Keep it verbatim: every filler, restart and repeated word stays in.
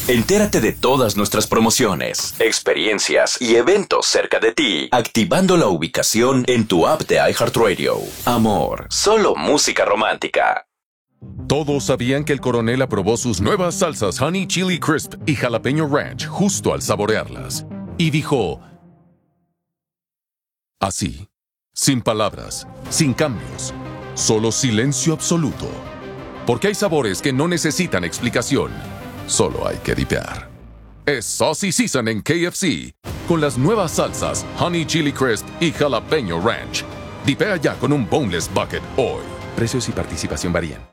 Entérate de todas nuestras promociones, experiencias y eventos cerca de ti, activando la ubicación en tu app de iHeartRadio. Amor, solo música romántica. Todos sabían que el coronel aprobó sus nuevas salsas Honey Chili Crisp y Jalapeño Ranch justo al saborearlas. Y dijo... así, sin palabras, sin cambios, solo silencio absoluto. Porque hay sabores que no necesitan explicación, solo hay que dipear. Es Saucy Season en K F C, con las nuevas salsas Honey Chili Crisp y Jalapeño Ranch. Dipea ya con un Boneless Bucket hoy. Precios y participación varían.